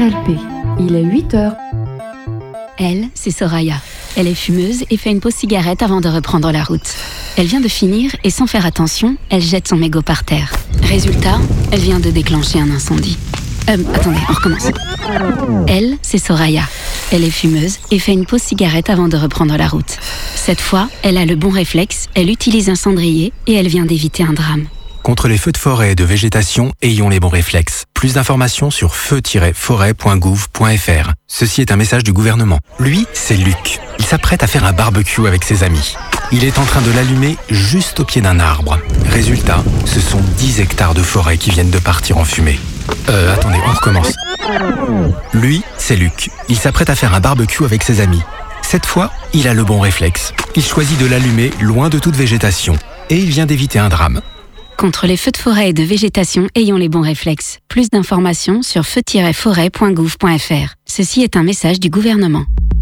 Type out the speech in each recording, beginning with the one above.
RLP, il est 8h. Elle, c'est Soraya. Elle est fumeuse et fait une pause cigarette avant de reprendre la route. Elle vient de finir et sans faire attention, elle jette son mégot par terre. Résultat, elle vient de déclencher un incendie. Attendez, on recommence. Elle, c'est Soraya. Elle est fumeuse et fait une pause cigarette avant de reprendre la route. Cette fois, elle a le bon réflexe, elle utilise un cendrier et elle vient d'éviter un drame. Contre les feux de forêt et de végétation, ayons les bons réflexes. Plus d'informations sur feu-forêt.gouv.fr. Ceci est un message du gouvernement. Lui, c'est Luc. Il s'apprête à faire un barbecue avec ses amis. Il est en train de l'allumer juste au pied d'un arbre. Résultat, ce sont 10 hectares de forêt qui viennent de partir en fumée. Attendez, on recommence. Lui, c'est Luc. Il s'apprête à faire un barbecue avec ses amis. Cette fois, il a le bon réflexe. Il choisit de l'allumer loin de toute végétation. Et il vient d'éviter un drame. Contre les feux de forêt et de végétation, ayons les bons réflexes. Plus d'informations sur feu-forêt.gouv.fr. Ceci est un message du gouvernement.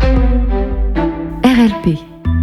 RLP.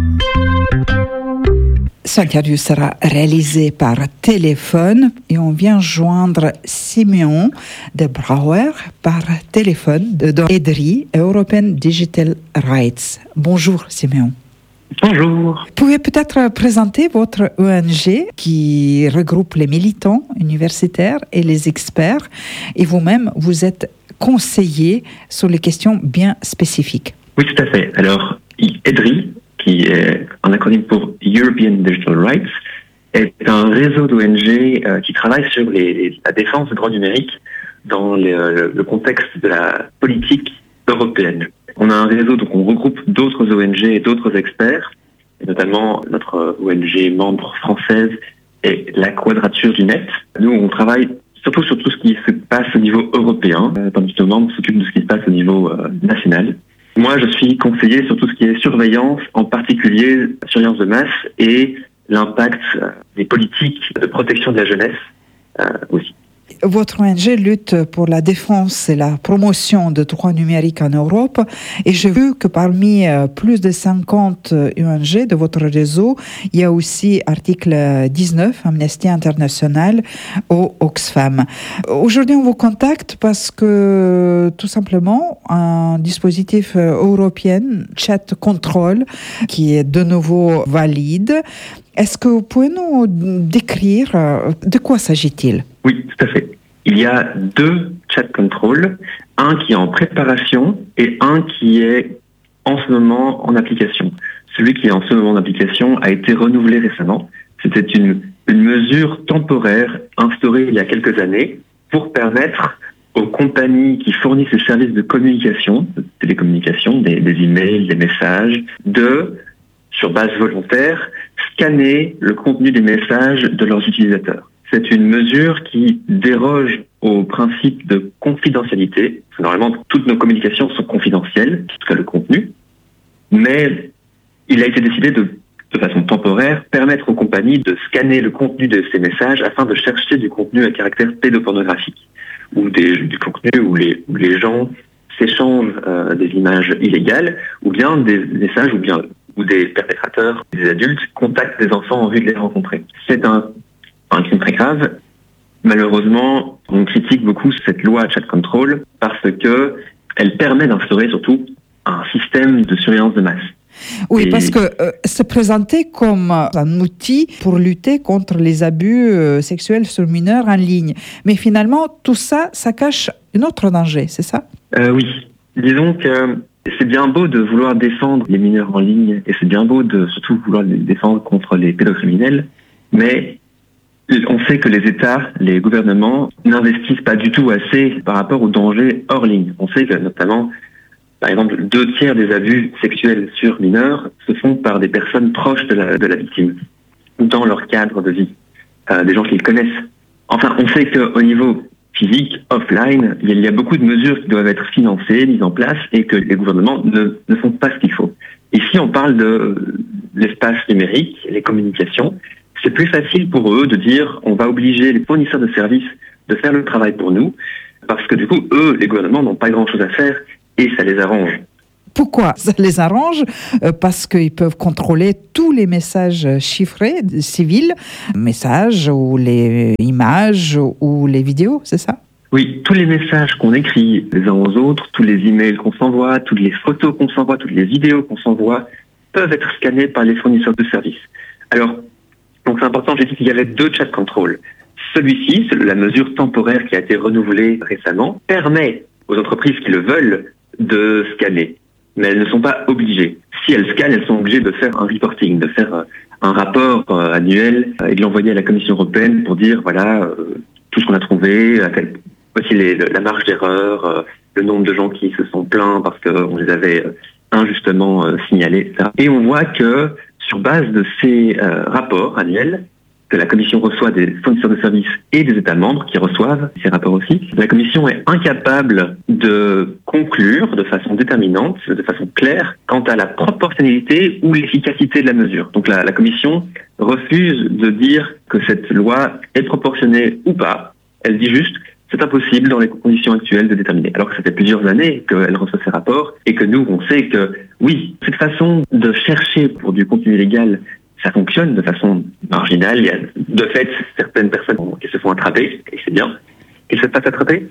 Cette interview sera réalisée par téléphone et on vient joindre Simeon de Brouwer par téléphone de EDRI, European Digital Rights. Bonjour Simeon. Bonjour. Vous pouvez peut-être présenter votre ONG qui regroupe les militants universitaires et les experts et vous-même, vous êtes conseiller sur les questions bien spécifiques. Oui, tout à fait. Alors, EDRI, qui est un acronyme pour European Digital Rights, est un réseau d'ONG qui travaille sur la défense des droits numériques dans le contexte de la politique européenne. On a un réseau, donc on regroupe d'autres ONG et d'autres experts, et notamment notre ONG membre française est la Quadrature du Net. Nous, on travaille surtout sur tout ce qui se passe au niveau européen, tandis que nos membres s'occupent de ce qui se passe au niveau national. Moi, je suis conseiller sur tout ce qui est surveillance, en particulier surveillance de masse et l'impact des politiques de protection de la jeunesse aussi. Votre ONG lutte pour la défense et la promotion de droits numériques en Europe et j'ai vu que parmi plus de 50 ONG de votre réseau, il y a aussi article 19, Amnesty International ou Oxfam. Aujourd'hui, on vous contacte parce que tout simplement, un dispositif européen, Chat Control, qui est de nouveau valide. Est-ce que vous pouvez nous décrire de quoi s'agit-il ? Oui, tout à fait. Il y a 2 chat control, un qui est en préparation et un qui est en ce moment en application. Celui qui est en ce moment en application a été renouvelé récemment. C'était une mesure temporaire instaurée il y a quelques années pour permettre aux compagnies qui fournissent ces services de communication, de télécommunication, des emails, des messages, de, sur base volontaire, scanner le contenu des messages de leurs utilisateurs. C'est une mesure qui déroge au principe de confidentialité. Normalement, toutes nos communications sont confidentielles, en tout cas le contenu. Mais il a été décidé de façon temporaire, permettre aux compagnies de scanner le contenu de ces messages afin de chercher du contenu à caractère pédopornographique ou du contenu où les gens s'échangent des images illégales ou bien des messages où des perpétrateurs, des adultes, contactent des enfants en vue de les rencontrer. C'est un crime très grave. Malheureusement, on critique beaucoup cette loi Chat Control parce que elle permet d'instaurer surtout un système de surveillance de masse. Oui, parce que c'est présenté comme un outil pour lutter contre les abus sexuels sur mineurs en ligne. Mais finalement, tout ça, ça cache un autre danger, c'est ça ? Oui. Disons que c'est bien beau de vouloir défendre les mineurs en ligne et c'est bien beau de surtout vouloir les défendre contre les pédocriminels, mais on sait que les États, les gouvernements n'investissent pas du tout assez par rapport aux dangers hors ligne. On sait que notamment, par exemple, 2/3 des abus sexuels sur mineurs se font par des personnes proches de la victime ou dans leur cadre de vie, des gens qu'ils connaissent. Enfin, on sait qu'au niveau physique, offline, il y a beaucoup de mesures qui doivent être financées, mises en place et que les gouvernements ne font pas ce qu'il faut. Ici, on parle de l'espace numérique, les communications. C'est plus facile pour eux de dire on va obliger les fournisseurs de services de faire le travail pour nous parce que du coup, eux, les gouvernements n'ont pas grand-chose à faire et ça les arrange. Pourquoi ça les arrange ? Parce qu'ils peuvent contrôler tous les messages chiffrés civils, messages ou les images ou les vidéos, c'est ça ? Oui, tous les messages qu'on écrit les uns aux autres, tous les emails qu'on s'envoie, toutes les photos qu'on s'envoie, toutes les vidéos qu'on s'envoie, peuvent être scannés par les fournisseurs de services. Alors, donc c'est important, j'ai dit qu'il y avait 2 chat control. Celui-ci, c'est la mesure temporaire qui a été renouvelée récemment, permet aux entreprises qui le veulent de scanner. Mais elles ne sont pas obligées. Si elles scannent, elles sont obligées de faire un reporting, de faire un rapport annuel et de l'envoyer à la Commission européenne pour dire, voilà, tout ce qu'on a trouvé, voici la marge d'erreur, le nombre de gens qui se sont plaints parce qu'on les avait injustement signalés, etc. Et on voit que sur base de ces rapports annuels, que la Commission reçoit des fournisseurs de services et des États membres qui reçoivent ces rapports aussi, la Commission est incapable de conclure de façon déterminante, de façon claire, quant à la proportionnalité ou l'efficacité de la mesure. Donc la Commission refuse de dire que cette loi est proportionnée ou pas. Elle dit juste c'est impossible dans les conditions actuelles de déterminer. Alors que ça fait plusieurs années qu'elle reçoit ces rapports et que nous, on sait que oui, cette façon de chercher pour du contenu illégal, ça fonctionne de façon marginale. Il y a de fait certaines personnes qui se font attraper, et c'est bien qu'elles se fassent attraper,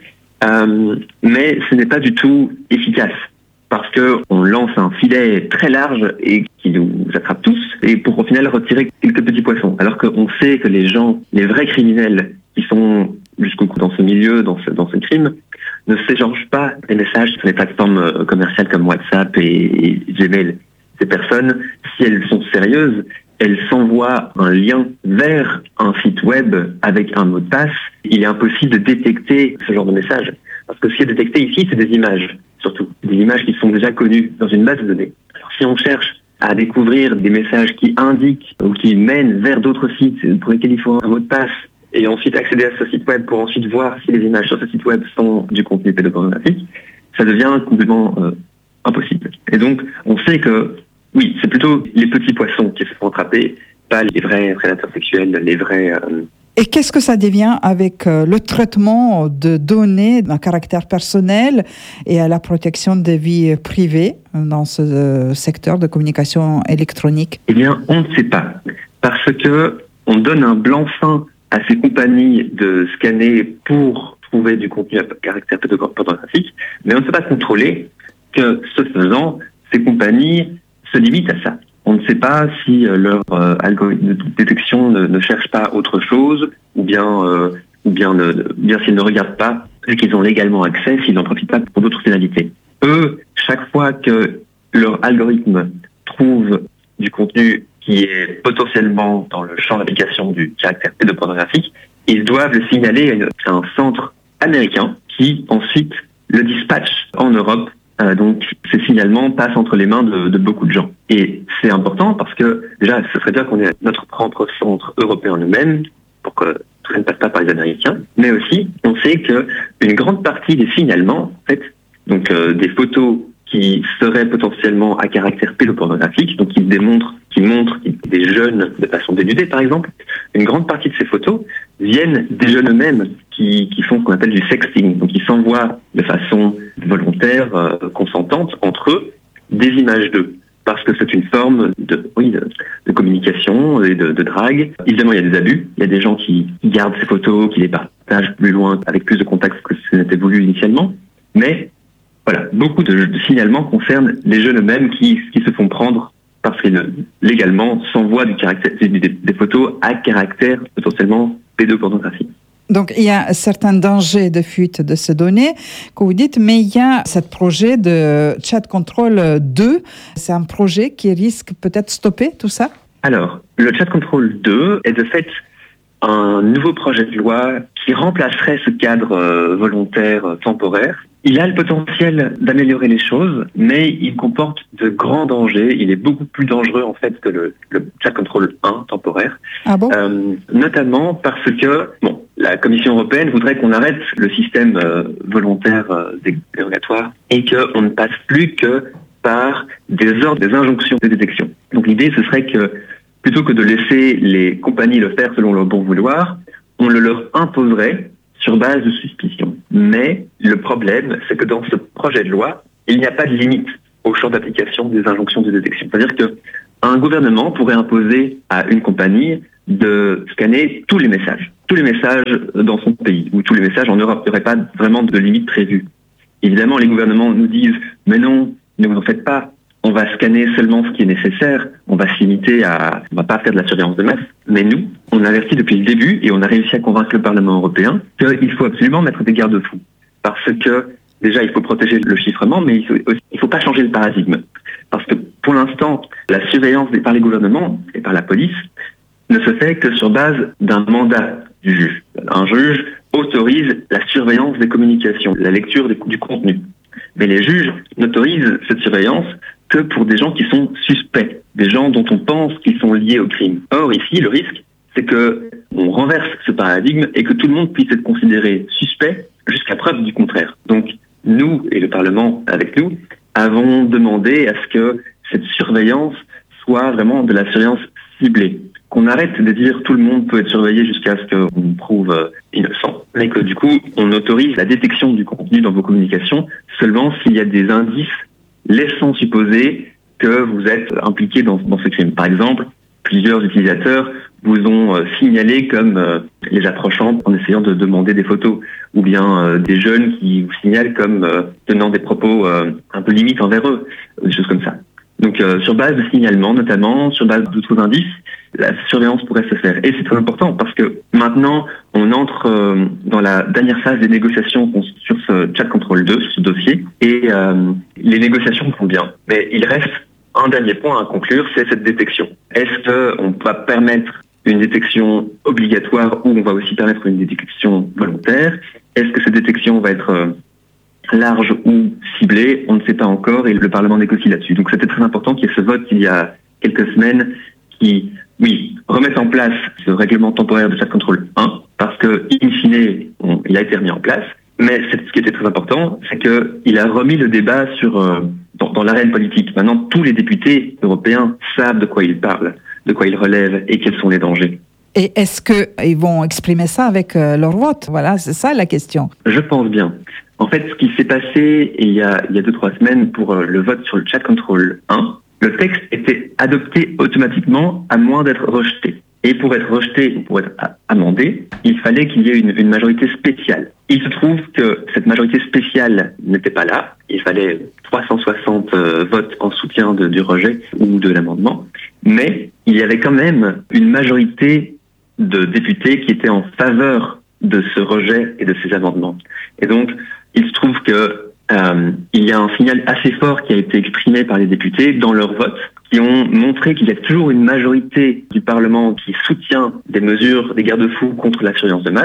mais ce n'est pas du tout efficace parce que on lance un filet très large et qui nous attrape tous et pour au final retirer quelques petits poissons. Alors qu'on sait que les gens, les vrais criminels qui sont jusqu'au cou dans ce milieu, dans ce crime, ne s'échangent pas des messages sur les plateformes commerciales comme WhatsApp et Gmail. Ces personnes, si elles sont sérieuses, elles s'envoient un lien vers un site web avec un mot de passe. Il est impossible de détecter ce genre de message. Parce que ce qui est détecté ici, c'est des images, surtout. Des images qui sont déjà connues dans une base de données. Alors si on cherche à découvrir des messages qui indiquent ou qui mènent vers d'autres sites pour lesquels il faut un mot de passe, et ensuite accéder à ce site web pour ensuite voir si les images sur ce site web sont du contenu pédopornographique, ça devient complètement impossible. Et donc, on sait que, oui, c'est plutôt les petits poissons qui se font attraper, pas les vrais prédateurs sexuels, les vrais... Et qu'est-ce que ça devient avec le traitement de données d'un caractère personnel et à la protection des vies privées dans ce secteur de communication électronique? Eh bien, on ne sait pas. Parce que on donne un blanc-seing à ces compagnies de scanner pour trouver du contenu à caractère pédopornographique, mais on ne peut pas contrôler que, ce faisant, ces compagnies se limitent à ça. On ne sait pas si leur algorithme de détection ne cherche pas autre chose, ou bien s'ils ne regardent pas, vu qu'ils ont légalement accès, s'ils n'en profitent pas pour d'autres finalités. Eux, chaque fois que leur algorithme trouve du contenu qui est potentiellement dans le champ d'application du caractère pédopornographique, ils doivent le signaler à un centre américain qui ensuite le dispatche en Europe. Donc ces signalements passent entre les mains de beaucoup de gens. Et c'est important parce que déjà, ce serait bien qu'on ait notre propre centre européen nous-mêmes pour que tout ça ne passe pas par les Américains. Mais aussi, on sait qu'une grande partie des signalements, en fait, donc des photos qui seraient potentiellement à caractère pédopornographique, donc qui montrent des jeunes de façon dénudée, par exemple, une grande partie de ces photos viennent des jeunes eux-mêmes qui font ce qu'on appelle du sexting. Donc ils s'envoient de façon volontaire, consentante, entre eux, des images d'eux. Parce que c'est une forme de communication et de drague. Évidemment, il y a des abus. Il y a des gens qui gardent ces photos, qui les partagent plus loin, avec plus de contacts que ce n'était voulu initialement. Mais voilà, beaucoup de signalements concernent les jeunes eux-mêmes qui se font prendre parce qu'ils légalement s'envoient des photos à caractère potentiellement pédopornographique. Donc, il y a un certain danger de fuite de ces données que vous dites, mais il y a ce projet de Chat Control 2. C'est un projet qui risque peut-être de stopper tout ça? Alors, le Chat Control 2 est de fait un nouveau projet de loi qui remplacerait ce cadre volontaire temporaire. Il a le potentiel d'améliorer les choses, mais il comporte de grands dangers. Il est beaucoup plus dangereux en fait que le Chat Control 1 temporaire. Ah bon? Notamment parce que la Commission européenne voudrait qu'on arrête le système volontaire dérogatoire et qu'on ne passe plus que par des ordres, des injonctions de détection. Donc l'idée, ce serait que plutôt que de laisser les compagnies le faire selon leur bon vouloir, on le leur imposerait sur base de suspicion. Mais le problème, c'est que dans ce projet de loi, il n'y a pas de limite au champ d'application des injonctions de détection. C'est-à-dire qu'un gouvernement pourrait imposer à une compagnie de scanner tous les messages dans son pays, ou tous les messages en Europe. Il n'y aurait pas vraiment de limite prévue. Évidemment, les gouvernements nous disent « mais non, ne vous en faites pas, on va scanner seulement ce qui est nécessaire, on va se limiter on va pas faire de la surveillance de masse ». Mais nous, on avertit depuis le début et on a réussi à convaincre le Parlement européen qu'il faut absolument mettre des garde-fous. Parce que, déjà, il faut protéger le chiffrement, mais il faut pas changer le paradigme. Parce que, pour l'instant, la surveillance par les gouvernements et par la police ne se fait que sur base d'un mandat du juge. Un juge autorise la surveillance des communications, la lecture du contenu. Mais les juges n'autorisent cette surveillance que pour des gens qui sont suspects, des gens dont on pense qu'ils sont liés au crime. Or, ici, le risque, c'est que on renverse ce paradigme et que tout le monde puisse être considéré suspect jusqu'à preuve du contraire. Donc, nous, et le Parlement avec nous, avons demandé à ce que cette surveillance soit vraiment de la surveillance ciblée. Qu'on arrête de dire tout le monde peut être surveillé jusqu'à ce qu'on prouve innocent, mais que du coup, on autorise la détection du contenu dans vos communications seulement s'il y a des indices laissant supposer que vous êtes impliqué dans ce crime. Par exemple, plusieurs utilisateurs vous ont signalé comme les approchant en essayant de demander des photos, ou bien des jeunes qui vous signalent comme tenant des propos un peu limites envers eux, des choses comme ça. Donc sur base de signalements notamment, sur base d'autres indices, la surveillance pourrait se faire. Et c'est très important parce que maintenant, on entre dans la dernière phase des négociations sur ce Chat Control 2, sur ce dossier, et les négociations vont bien. Mais il reste un dernier point à conclure, c'est cette détection. Est-ce qu'on va permettre une détection obligatoire ou on va aussi permettre une détection volontaire? Est-ce que cette détection va être large ou ciblée? On ne sait pas encore et le Parlement négocie là-dessus. Donc c'était très important qu'il y ait ce vote il y a quelques semaines qui, oui, remette en place ce règlement temporaire de Chat Control 1 parce que, in fine, il a été remis en place. Mais ce qui était très important, c'est qu'il a remis le débat dans l'arène politique. Maintenant, tous les députés européens savent de quoi ils parlent, de quoi ils relèvent et quels sont les dangers. Et est-ce qu'ils vont exprimer ça avec leur vote? Voilà, c'est ça la question. Je pense bien. En fait, ce qui s'est passé il y a 2-3 semaines pour le vote sur le Chat Control 1, le texte était adopté automatiquement à moins d'être rejeté. Et pour être rejeté ou pour être amendé, il fallait qu'il y ait une majorité spéciale. Il se trouve que cette majorité spéciale n'était pas là. Il fallait 360 votes en soutien du rejet ou de l'amendement. Mais il y avait quand même une majorité de députés qui étaient en faveur de ce rejet et de ces amendements. Et donc, il se trouve que il y a un signal assez fort qui a été exprimé par les députés dans leur vote, qui ont montré qu'il y a toujours une majorité du Parlement qui soutient des mesures, des garde-fous contre la surveillance de masse.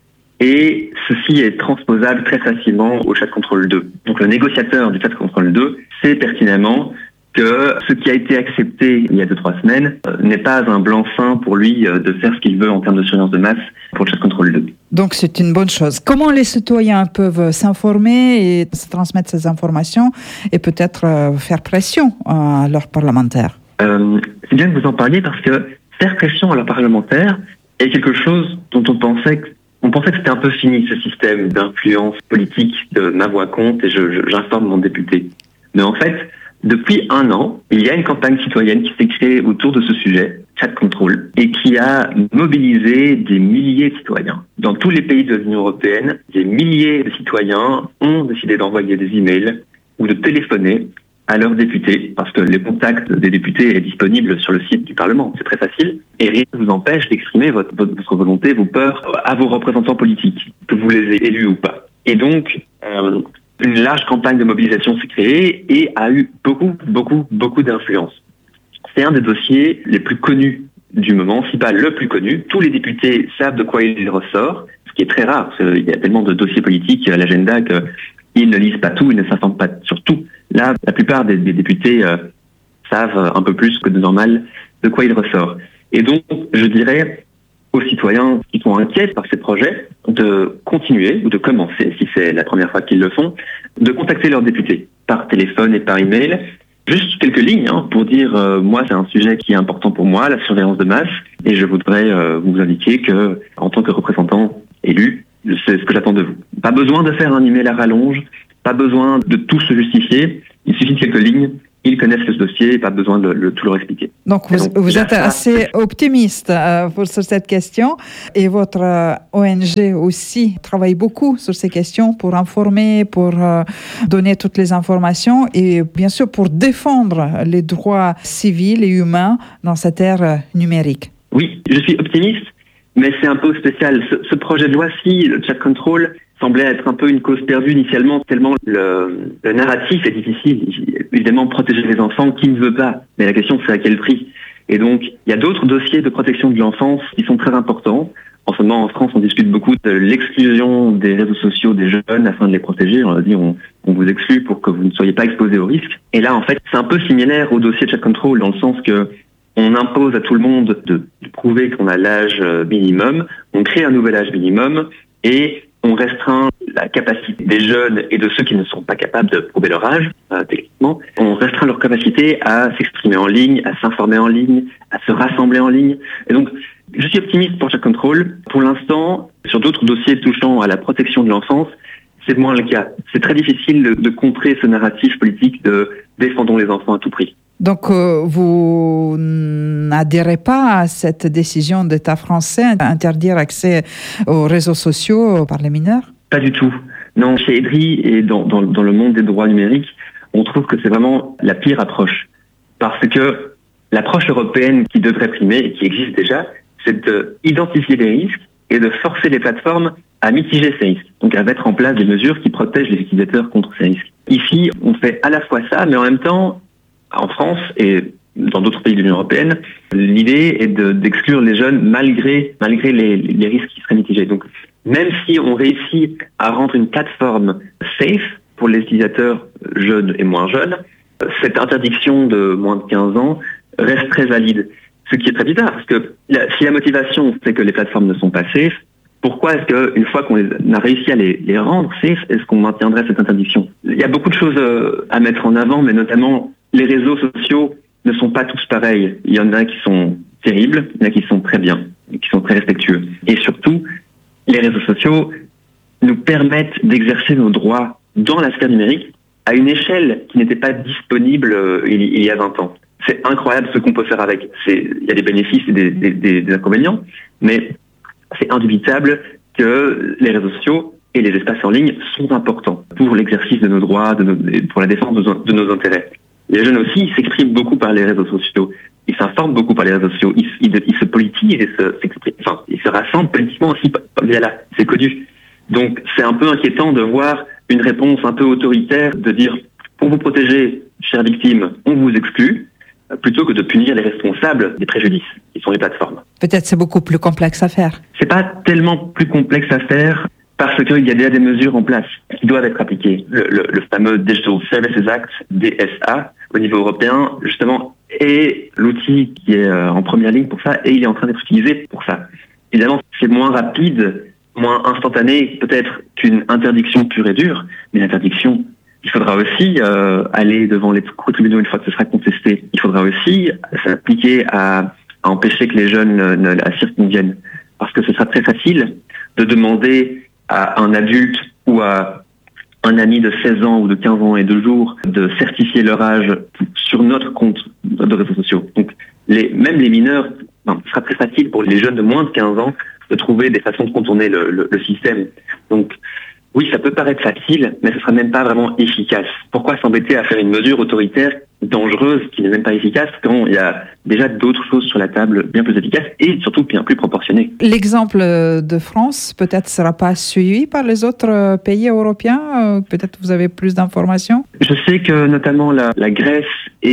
Et ceci est transposable très facilement au Chat Control 2. Donc le négociateur du Chat Control 2 sait pertinemment que ce qui a été accepté il y a 2-3 semaines n'est pas un blanc-seing pour lui de faire ce qu'il veut en termes de surveillance de masse pour le Chat Control 2. Donc c'est une bonne chose. Comment les citoyens peuvent s'informer et se transmettre ces informations et peut-être faire pression à leurs parlementaires? C'est bien que vous en parliez parce que faire pression à leurs parlementaires est quelque chose dont on pensait que c'était un peu fini, ce système d'influence politique de ma voix compte et j'informe mon député. Mais en fait, depuis 1 an, il y a une campagne citoyenne qui s'est créée autour de ce sujet, Chat Control, et qui a mobilisé des milliers de citoyens. Dans tous les pays de l'Union européenne, des milliers de citoyens ont décidé d'envoyer des emails ou de téléphoner à leurs députés, parce que le contact des députés est disponible sur le site du Parlement. C'est très facile. Et rien ne vous empêche d'exprimer votre volonté, vos peurs à vos représentants politiques, que vous les ayez élus ou pas. Et donc, une large campagne de mobilisation s'est créée et a eu beaucoup d'influence. C'est un des dossiers les plus connus du moment, si pas le plus connu. Tous les députés savent de quoi il ressort, ce qui est très rare, parce qu'il y a tellement de dossiers politiques à l'agenda qu'ils ne lisent pas tout, ils ne s'informent pas sur tout. Là, la plupart des députés savent un peu plus que de normal de quoi il ressort. Et donc, je dirais aux citoyens qui sont inquiets par ces projets de continuer ou de commencer, si c'est la première fois qu'ils le font, de contacter leurs députés par téléphone et par email. Juste quelques lignes pour dire moi c'est un sujet qui est important pour moi, la surveillance de masse, et je voudrais vous indiquer que en tant que représentant élu, c'est ce que j'attends de vous. Pas besoin de faire un email à rallonge, pas besoin de tout se justifier, il suffit de quelques lignes ils connaissent ce dossier, pas besoin de tout leur expliquer. Donc vous êtes assez optimiste sur cette question et votre ONG aussi travaille beaucoup sur ces questions pour informer, pour donner toutes les informations et bien sûr pour défendre les droits civils et humains dans cette ère numérique. Oui, je suis optimiste, mais c'est un peu spécial. Ce projet de loi-ci, le chat control, semblait être un peu une cause perdue initialement, tellement le narratif est difficile. Évidemment, protéger les enfants, qui ne veut pas? Mais la question, c'est à quel prix? Et donc, il y a d'autres dossiers de protection de l'enfance qui sont très importants. En ce moment, en France, on discute beaucoup de l'exclusion des réseaux sociaux des jeunes afin de les protéger. On leur dit, on vous exclut pour que vous ne soyez pas exposés au risque. Et là, en fait, c'est un peu similaire au dossier de chat control dans le sens que on impose à tout le monde de prouver qu'on a l'âge minimum. On crée un nouvel âge minimum et on restreint la capacité des jeunes et de ceux qui ne sont pas capables de prouver leur âge, techniquement. On restreint leur capacité à s'exprimer en ligne, à s'informer en ligne, à se rassembler en ligne. Et donc, je suis optimiste pour chat control. Pour l'instant, sur d'autres dossiers touchant à la protection de l'enfance, c'est moins le cas. C'est très difficile de contrer ce narratif politique de défendons les enfants à tout prix. Donc, vous n'adhérez pas à cette décision d'État français d'interdire l'accès aux réseaux sociaux par les mineurs? Pas du tout. Non, chez EDRI et dans le monde des droits numériques, on trouve que c'est vraiment la pire approche. Parce que l'approche européenne qui devrait primer et qui existe déjà, c'est d'identifier les risques et de forcer les plateformes à mitiger ces risques. Donc à mettre en place des mesures qui protègent les utilisateurs contre ces risques. Ici, on fait à la fois ça, mais en même temps, en France et dans d'autres pays de l'Union européenne, l'idée est d'exclure les jeunes malgré les risques qui seraient mitigés. Donc, même si on réussit à rendre une plateforme safe pour les utilisateurs jeunes et moins jeunes, cette interdiction de moins de 15 ans reste très valide. Ce qui est très bizarre, parce que si la motivation c'est que les plateformes ne sont pas safe, pourquoi est-ce qu'une fois qu'on a réussi à les rendre safe, est-ce qu'on maintiendrait cette interdiction? Il y a beaucoup de choses à mettre en avant, mais notamment les réseaux sociaux ne sont pas tous pareils. Il y en a qui sont terribles, il y en a qui sont très bien, qui sont très respectueux. Et surtout, les réseaux sociaux nous permettent d'exercer nos droits dans la sphère numérique à une échelle qui n'était pas disponible il y a 20 ans. C'est incroyable ce qu'on peut faire avec. Il y a des bénéfices et des inconvénients, mais c'est indubitable que les réseaux sociaux et les espaces en ligne sont importants pour l'exercice de nos droits, pour la défense de nos intérêts. Les jeunes aussi, ils s'expriment beaucoup par les réseaux sociaux. Ils s'informent beaucoup par les réseaux sociaux. Ils se politisent et ils se rassemblent politiquement aussi via là. C'est connu. Donc, c'est un peu inquiétant de voir une réponse un peu autoritaire de dire, pour vous protéger, chères victimes, on vous exclut, plutôt que de punir les responsables des préjudices, qui sont les plateformes. Peut-être c'est beaucoup plus complexe à faire. C'est pas tellement plus complexe à faire, parce qu'il y a déjà des mesures en place qui doivent être appliquées. Le fameux Digital Services Act, DSA, au niveau européen, justement, est l'outil qui est en première ligne pour ça, et il est en train d'être utilisé pour ça. Évidemment, c'est moins rapide, moins instantané, peut-être qu'une interdiction pure et dure, mais l'interdiction, il faudra aussi aller devant les cours tribunaux une fois que ce sera contesté. Il faudra aussi s'appliquer à empêcher que les jeunes ne la circonviennent. Parce que ce sera très facile de demander à un adulte ou à un ami de 16 ans ou de 15 ans et 2 jours de certifier leur âge sur notre compte de réseaux sociaux. Donc, même les mineurs, ce sera très facile pour les jeunes de moins de 15 ans de trouver des façons de contourner le système. Donc, oui, ça peut paraître facile, mais ce sera même pas vraiment efficace. Pourquoi s'embêter à faire une mesure autoritaire, dangereuse, qui n'est même pas efficace, quand il y a déjà d'autres choses sur la table bien plus efficaces et surtout bien plus proportionnées? L'exemple de France, peut-être, ne sera pas suivi par les autres pays européens? Peut-être vous avez plus d'informations? Je sais que notamment la Grèce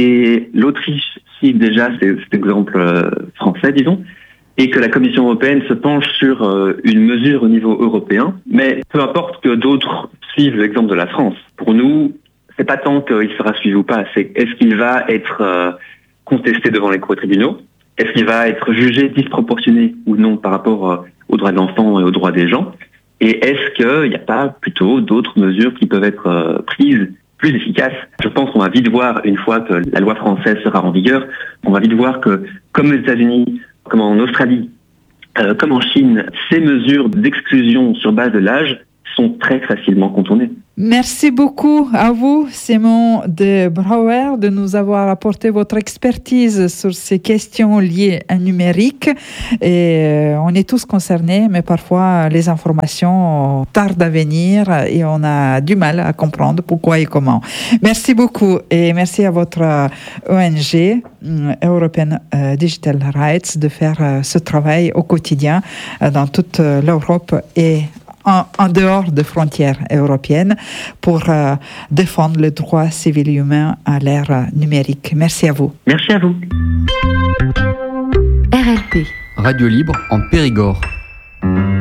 et l'Autriche suivent déjà cet exemple français, disons, et que la Commission européenne se penche sur une mesure au niveau européen. Mais peu importe que d'autres suivent l'exemple de la France. Pour nous, c'est pas tant qu'il sera suivi ou pas, c'est est-ce qu'il va être contesté devant les cours et tribunaux? Est-ce qu'il va être jugé disproportionné ou non par rapport aux droits de l'enfant et aux droits des gens? Et est-ce qu'il n'y a pas plutôt d'autres mesures qui peuvent être prises plus efficaces? Je pense qu'on va vite voir, une fois que la loi française sera en vigueur, on va vite voir que, comme aux États-Unis, comme en Australie, comme en Chine, ces mesures d'exclusion sur base de l'âge sont très facilement contournées. Merci beaucoup à vous, Simon de Brouwer, de nous avoir apporté votre expertise sur ces questions liées au numérique. Et on est tous concernés, mais parfois les informations tardent à venir et on a du mal à comprendre pourquoi et comment. Merci beaucoup et merci à votre ONG, European Digital Rights, de faire ce travail au quotidien dans toute l'Europe et en dehors des frontières européennes pour défendre les droits civils et humains à l'ère numérique. Merci à vous. Merci à vous. RLP. Radio libre en Périgord.